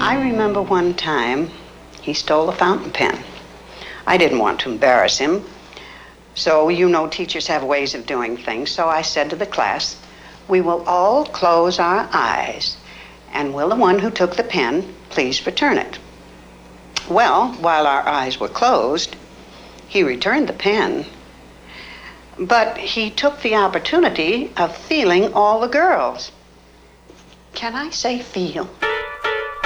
I remember one time he stole a fountain pen. I didn't want to embarrass him. So, you know, teachers have ways of doing things. So I said to the class, we will all close our eyes, and will the one who took the pen please return it? Well, while our eyes were closed, he returned the pen, but he took the opportunity of feeling all the girls. Can I say feel?